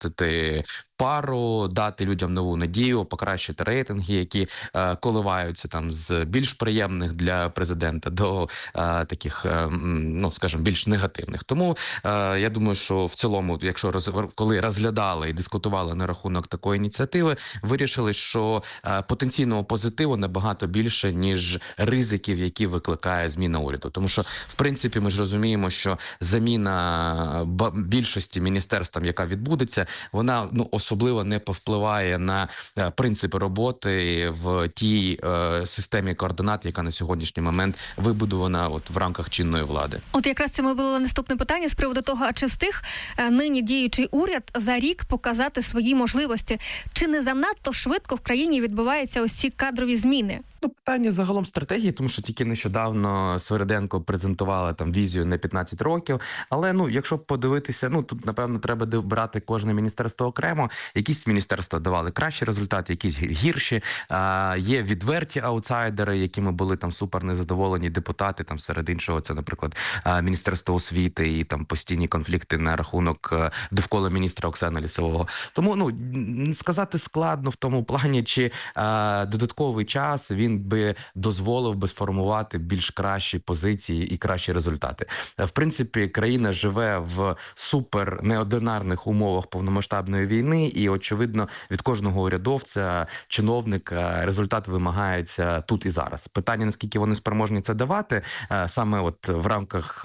випустити пару, дати людям нову надію, покращити рейтинги, які коливаються там з більш приємних для президента до таких, ну скажімо, більш негативних. Тому я думаю, що в цілому, якщо коли розглядали і дискутували на рахунок такої ініціативи, вирішили, що потенційного позитиву набагато більше, ніж ризиків, які викликає зміна уряду. Тому що, в принципі, ми ж розуміємо, що заміна більшості міністерств, яка відбудеться, вона особливо не повпливає на принципи роботи в тій системі координат, яка на сьогоднішній момент вибудована в рамках чинної влади. От якраз це ми було наступне питання з приводу того, а чи встиг нині діючий уряд за рік показати свої можливості? Чи не занадто швидко в країні відбуваються ось ці кадрові зміни? Питання загалом стратегії, тому що тільки нещодавно Свериденко презентувала там візію на 15 років. Але, якщо подивитися, тут, напевно, треба брати кожне міністерство окремо. Якісь міністерства давали кращі результати, якісь гірші. Є відверті аутсайдери, якими були там супер незадоволені депутати, там серед іншого, це, наприклад, Міністерство освіти і там постійні конфлікти на рахунок довкола міністра Оксани Лісового. Тому, сказати складно в тому плані, чи додатковий час він би дозволив би сформувати більш кращі позиції і кращі результати. В принципі, країна живе в супер неординарних умовах повномасштабної війни, і, очевидно, від кожного урядовця, чиновника результат вимагається тут і зараз. Питання, наскільки вони спроможні це давати, саме в рамках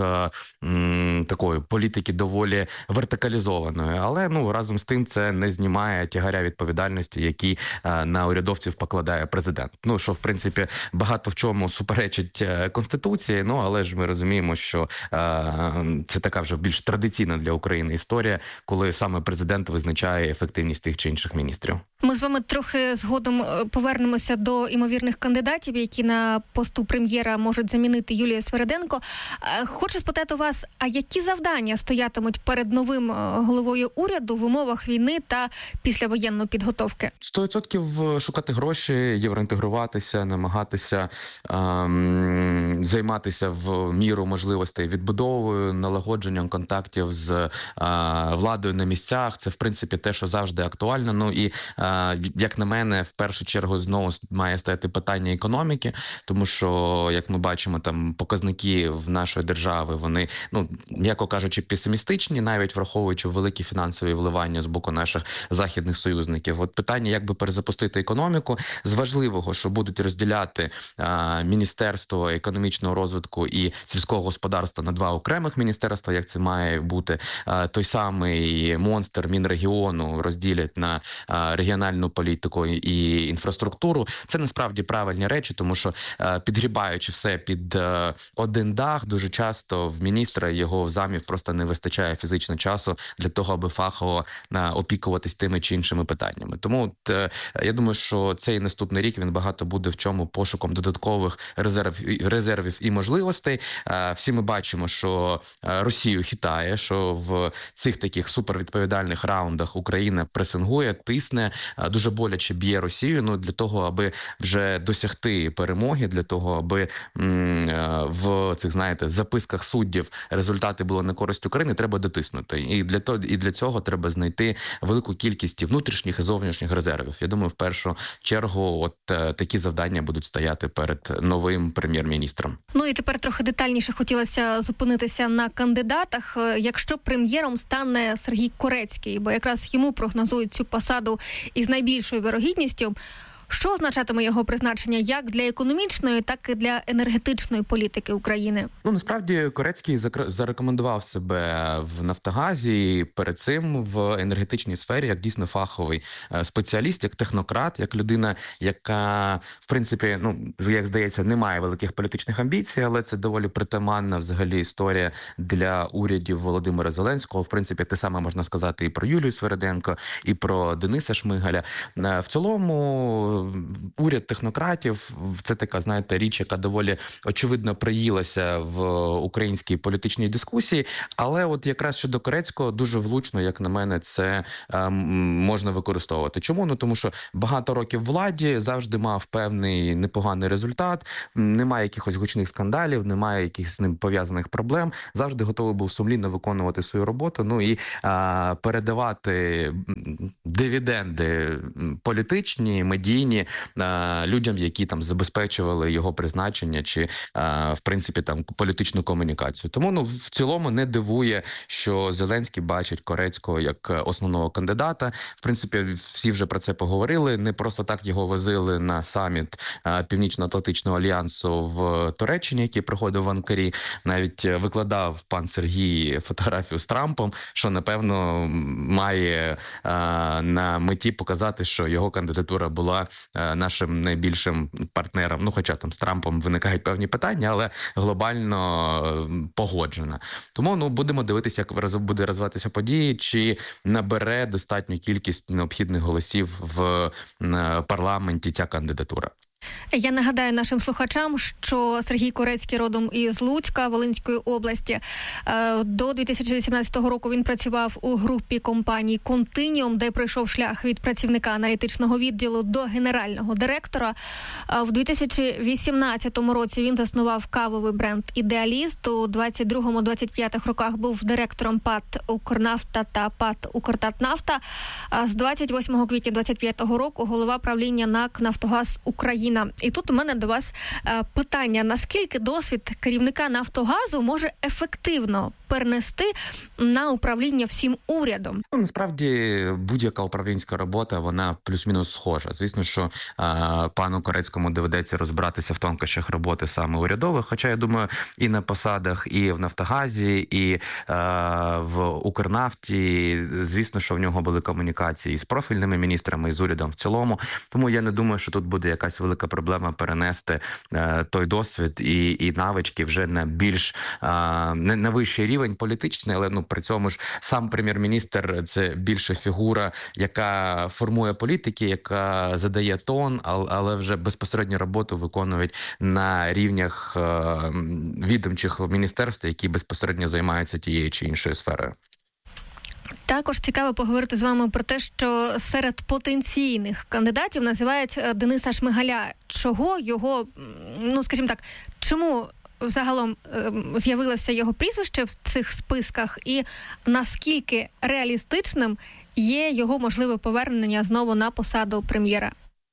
такої політики доволі вертикалізованої. Але, разом з тим, це не знімає тягаря відповідальності, які на урядовців покладає президент. Що, в принципі, багато в чому суперечить Конституції, але ж ми розуміємо, що це така вже більш традиційна для України історія, коли саме президент визначає ефективність тих чи інших міністрів. Ми з вами трохи згодом повернемося до імовірних кандидатів, які на посту прем'єра можуть замінити Юлія Свериденко. Хочу спитати у вас, а які завдання стоятимуть перед новим головою уряду в умовах війни та післявоєнної підготовки? 100% шукати гроші, євроінтегруватися, намагатися займатися в міру можливостей відбудовою, налагодженням контактів з владою на місцях. Це, в принципі, те, що завжди актуально. І, як на мене, в першу чергу знову має стояти питання економіки, тому що, як ми бачимо, там показники в нашої держави, вони, м'яко кажучи, песимістичні, навіть враховуючи великі фінансові вливання з боку наших західних союзників. Питання, як би перезапустити економіку, з важливого, що будуть розділяти Міністерство економічного розвитку і сільського господарства на два окремих міністерства, як це має бути. Той самий монстр Мінрегіону розділять на регіональну політику і інфраструктуру. Це насправді правильні речі, тому що підгрібаючи все під один дах, дуже часто в міністра і його замів просто не вистачає фізично часу для того, аби фахово опікуватись тими чи іншими питаннями. Тому я думаю, що цей наступний рік він багато буде в чому пошуком додаткових резервів і можливостей. Всі ми бачимо, що Росію хитає, що в цих таких супервідповідальних раундах Україна пресингує, тисне, дуже боляче б'є Росію, для того, аби вже досягти перемоги, для того, аби в цих, записках суддів результати були на користь України, треба дотиснути. І для цього треба знайти велику кількість внутрішніх і зовнішніх резервів. Я думаю, в першу чергу такі завдання будуть стояти перед новим прем'єр-міністром. І тепер трохи детальніше хотілося зупинитися на кандидатах. Якщо прем'єром стане Сергій Корецький, бо якраз йому прогнозують цю посаду із найбільшою вірогідністю, що означатиме його призначення як для економічної, так і для енергетичної політики України? Насправді Корецький зарекомендував себе в Нафтогазі і перед цим в енергетичній сфері як дійсно фаховий спеціаліст, як технократ, як людина, яка, в принципі, як здається, не має великих політичних амбіцій, але це доволі притаманна взагалі історія для урядів Володимира Зеленського. В принципі, те саме можна сказати і про Юлію Свериденко, і про Дениса Шмигаля. В цілому уряд технократів – це така, знаєте, річ, яка доволі очевидно приїлася в українській політичній дискусії, але от якраз щодо Корецького дуже влучно, як на мене, це можна використовувати. Чому? Ну тому що багато років владі, завжди мав певний непоганий результат, немає якихось гучних скандалів, немає якихось з ним пов'язаних проблем, завжди готовий був сумлінно виконувати свою роботу, ну і передавати дивіденди політичні, медійні людям, які там забезпечували його призначення чи, в принципі, там політичну комунікацію. Тому, ну, в цілому не дивує, що Зеленський бачить Корецького як основного кандидата. В принципі, всі вже про це поговорили. Не просто так його возили на саміт Північно-Атлантичного альянсу в Туреччині, який проходив в Анкарі. Навіть викладав пан Сергій фотографію з Трампом, що, напевно, має на меті показати, що його кандидатура була нашим найбільшим партнером. Ну, хоча там з Трампом виникають певні питання, але глобально погоджена. Тому, ну, будемо дивитися, як буде розвиватися події, чи набере достатню кількість необхідних голосів в парламенті ця кандидатура. Я нагадаю нашим слухачам, що Сергій Корецький родом із Луцька, Волинської області. До 2018 року він працював у групі компаній «Континіум», де пройшов шлях від працівника аналітичного відділу до генерального директора. В 2018 році він заснував кавовий бренд «Ідеаліст». У 22-25 роках був директором ПАТ «Укрнафта» та ПАТ «Укртатнафта». З 28 квітня 2025 року голова правління НАК «Нафтогаз Україна». І тут у мене до вас питання. Наскільки досвід керівника «Нафтогазу» може ефективно перенести на управління всім урядом? Ну, насправді, будь-яка управлінська робота, вона плюс-мінус схожа. Звісно, що пану Корецькому доведеться розбиратися в тонкощах роботи саме урядових, хоча, я думаю, і на посадах, і в «Нафтогазі», і в «Укрнафті», звісно, що в нього були комунікації з профільними міністрами, і з урядом в цілому. Тому я не думаю, що тут буде якась велика проблема перенести той досвід і навички вже на більш на вищий рівень політичний, але, ну, при цьому ж сам прем'єр-міністр – це більше фігура, яка формує політики, яка задає тон, але вже безпосередньо роботу виконують на рівнях відомчих міністерств, які безпосередньо займаються тією чи іншою сферою. Також цікаво поговорити з вами про те, що серед потенційних кандидатів називають Дениса Шмигаля. Чого його, ну, скажімо так, чому загалом з'явилося його прізвище в цих списках і наскільки реалістичним є його можливе повернення знову на посаду прем'єра?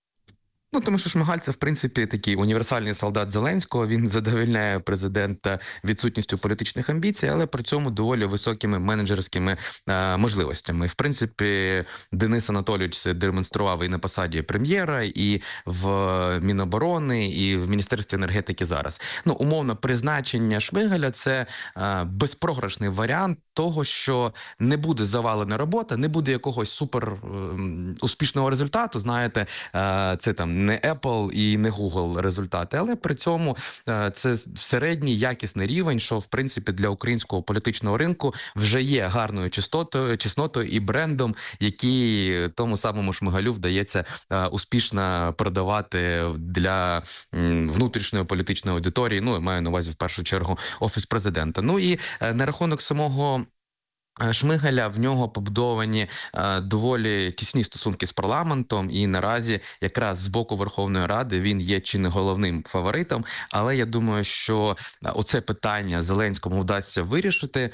Ну, тому що Шмигаль – це, в принципі, такий універсальний солдат Зеленського. Він задовольняє президента відсутністю політичних амбіцій, але при цьому доволі високими менеджерськими можливостями. В принципі, Денис Анатолійович це демонстрував і на посаді прем'єра, і в Міноборони, і в Міністерстві енергетики зараз. Ну, умовно, призначення Шмигаля – це безпрограшний варіант того, що не буде завалена робота, не буде якогось супер успішного результату, знаєте, це там не Apple і не Google результати, але при цьому це середній якісний рівень, що, в принципі, для українського політичного ринку вже є гарною чеснотою і брендом, який тому самому Шмигалю вдається успішно продавати для внутрішньої політичної аудиторії, ну, я маю на увазі в першу чергу Офіс президента. Ну і на рахунок самого Шмигаля, в нього побудовані доволі тісні стосунки з парламентом, і наразі якраз з боку Верховної Ради він є чи не головним фаворитом, але я думаю, що оце питання Зеленському вдасться вирішити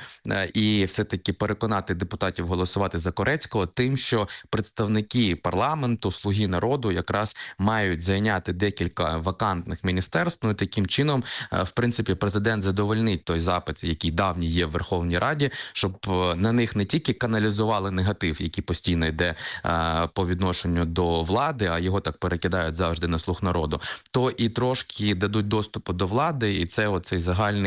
і все-таки переконати депутатів голосувати за Корецького тим, що представники парламенту, слуги народу якраз мають зайняти декілька вакантних міністерств, ну і таким чином, в принципі, президент задовольнить той запит, який давній є в Верховній Раді, щоб на них не тільки каналізували негатив, який постійно йде по відношенню до влади, а його так перекидають завжди на слух народу, то і трошки дадуть доступу до влади, і це оцей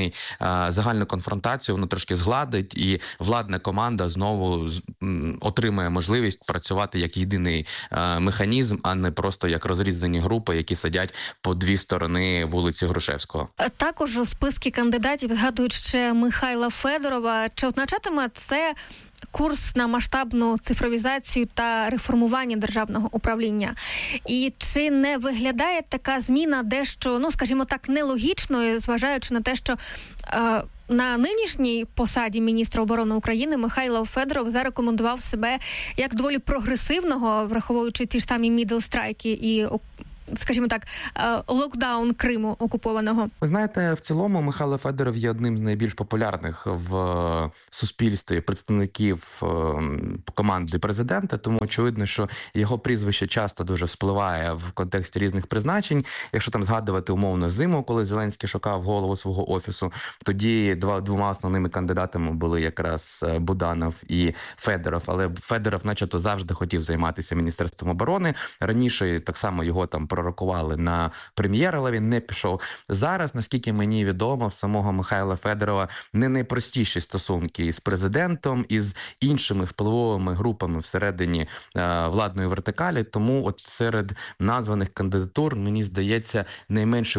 загальну конфронтацію воно трошки згладить, і владна команда знову отримає можливість працювати як єдиний механізм, а не просто як розрізані групи, які сидять по дві сторони вулиці Грушевського. Також у списки кандидатів згадують ще Михайла Федорова. Чи означатиме це курс на масштабну цифровізацію та реформування державного управління. І чи не виглядає така зміна дещо, ну, скажімо так, нелогічною, зважаючи на те, що на нинішній посаді міністра оборони України Михайло Федоров зарекомендував себе як доволі прогресивного, враховуючи ті ж самі мідл-страйки і, скажімо так, локдаун Криму окупованого? Ви знаєте, в цілому Михайло Федоров є одним з найбільш популярних в суспільстві представників команди президента, тому очевидно, що його прізвище часто дуже впливає в контексті різних призначень. Якщо там згадувати умовно зиму, коли Зеленський шукав голову свого офісу, тоді двома основними кандидатами були якраз Буданов і Федоров. Але Федоров начебто завжди хотів займатися Міністерством оборони. Раніше так само його там пророкували на прем'єра, але він не пішов. Зараз, наскільки мені відомо, в самого Михайла Федорова не найпростіші стосунки із президентом, із іншими впливовими групами всередині владної вертикалі, тому от серед названих кандидатур, мені здається, найменш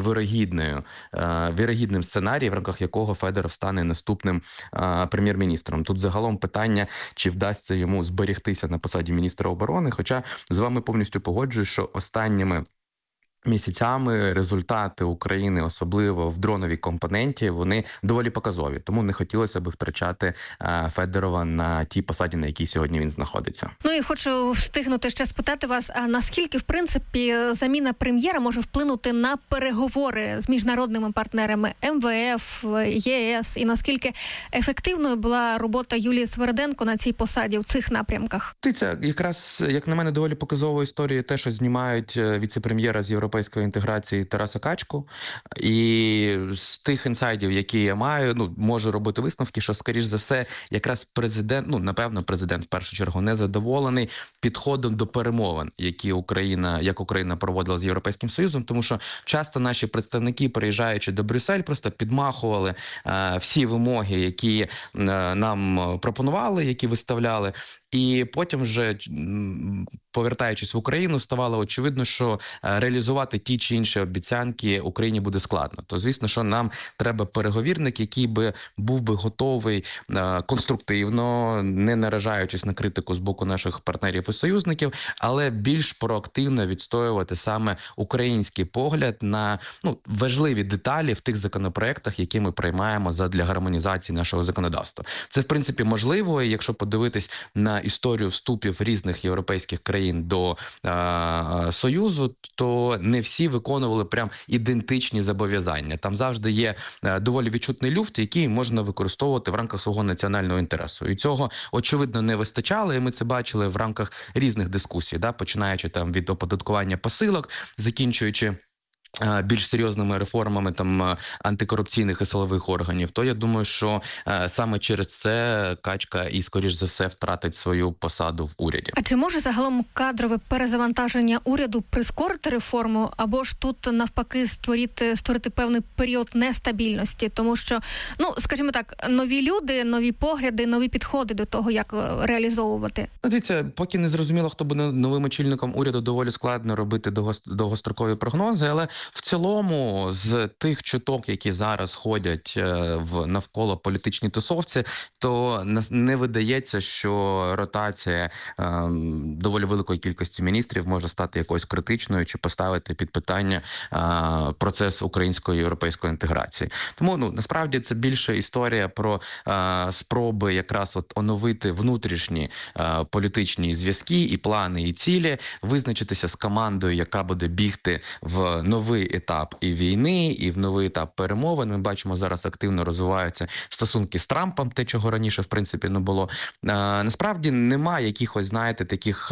вірогідним сценарієм, в рамках якого Федоров стане наступним прем'єр-міністром. Тут загалом питання, чи вдасться йому зберегтися на посаді міністра оборони, хоча з вами повністю погоджуюсь, що останніми місяцями результати України, особливо в дроновій компоненті, вони доволі показові. Тому не хотілося б втрачати Федорова на тій посаді, на якій сьогодні він знаходиться. Ну і хочу встигнути ще спитати вас, а наскільки, в принципі, заміна прем'єра може вплинути на переговори з міжнародними партнерами МВФ, ЄС, і наскільки ефективною була робота Юлії Свериденко на цій посаді в цих напрямках? Це якраз, як на мене, доволі показовою історією те, що знімають віце-прем'єра з європейської інтеграції Тараса Качку. І з тих інсайдів, які я маю, можу робити висновки, що, скоріш за все, якраз президент, напевно, президент в першу чергу не задоволений підходом до перемовин, як Україна проводила з Європейським Союзом, тому що часто наші представники, приїжджаючи до Брюссель, просто підмахували всі вимоги, які нам пропонували, які виставляли, і потім вже, повертаючись в Україну, ставало очевидно, що реалізувати ті чи інші обіцянки Україні буде складно. То, звісно, що нам треба переговірник, який був би готовий конструктивно, не наражаючись на критику з боку наших партнерів і союзників, але більш проактивно відстоювати саме український погляд на важливі деталі в тих законопроектах, які ми приймаємо задля гармонізації нашого законодавства. Це, в принципі, можливо, і якщо подивитись на історію вступів різних європейських країн до Союзу, то не всі виконували прям ідентичні зобов'язання. Там завжди є доволі відчутний люфт, який можна використовувати в рамках свого національного інтересу. І цього, очевидно, не вистачало, і ми це бачили в рамках різних дискусій, починаючи там від оподаткування посилок, закінчуючи більш серйозними реформами антикорупційних і силових органів, то я думаю, що саме через це Качка і, скоріш за все, втратить свою посаду в уряді. А чи може загалом кадрове перезавантаження уряду прискорити реформу, або ж тут навпаки створити певний період нестабільності? Тому що, скажімо так, нові люди, нові погляди, нові підходи до того, як реалізовувати. Дивіться, поки не зрозуміло, хто буде новим очільником уряду, доволі складно робити довгострокові прогнози, але в цілому, з тих чуток, які зараз ходять навколо політичній тусовці, то не видається, що ротація доволі великої кількості міністрів може стати якоюсь критичною чи поставити під питання процес української європейської інтеграції. Тому, насправді, це більше історія про спроби якраз оновити внутрішні політичні зв'язки і плани, і цілі, визначитися з командою, яка буде бігти в новий етап і війни, і в новий етап перемовин. Ми бачимо, зараз активно розвиваються стосунки з Трампом, те, чого раніше, в принципі, не було. Насправді, немає якихось, таких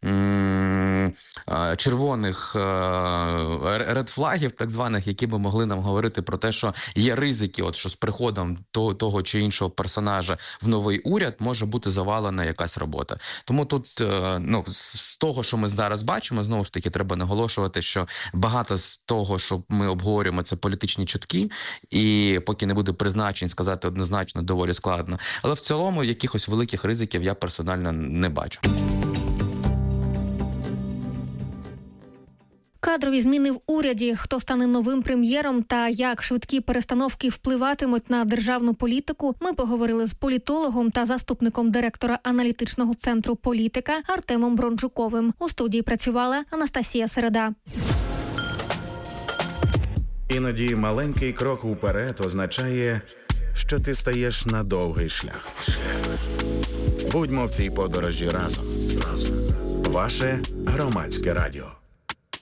червоних редфлагів, так званих, які би могли нам говорити про те, що є ризики, що з приходом того чи іншого персонажа в новий уряд може бути завалена якась робота. Тому тут, з того, що ми зараз бачимо, знову ж таки, треба наголошувати, що багато з того, що ми обговорюємо, це політичні чутки, і поки не буде призначень, сказати однозначно доволі складно. Але в цілому якихось великих ризиків я персонально не бачу. Кадрові зміни в уряді, хто стане новим прем'єром та як швидкі перестановки впливатимуть на державну політику, ми поговорили з політологом та заступником директора аналітичного центру «Політика» Артемом Брончуковим. У студії працювала Анастасія Середа. Іноді маленький крок уперед означає, що ти стаєш на довгий шлях. Будьмо в цій подорожі разом. Ваше Громадське радіо.